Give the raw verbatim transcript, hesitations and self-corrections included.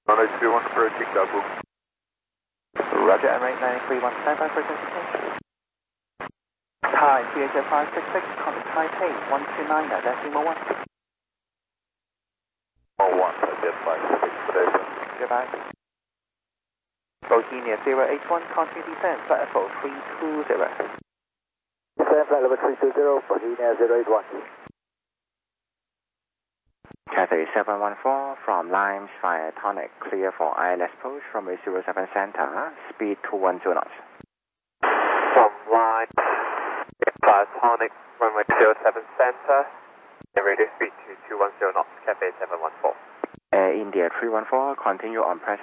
nine two one for Chicago. Roger, Emirates nine three one, stand by for identification. Time, T H F five six six, contact Taipei, one two nine, decimal one. Oh, one, five six six, Goodbye. Bohemia zero eight one, continue descent, flight level three two zero. Descent flight level three two zero, Bohemia zero eight one. Cathay seven one four from Limes via Tonic, clear for I L S approach from a zero seven center, speed two one zero knots. From Limes via Tonic, runway zero seven center, and radio speed two two one zero knots, Cathay seven one four. Air India three one four, continue on press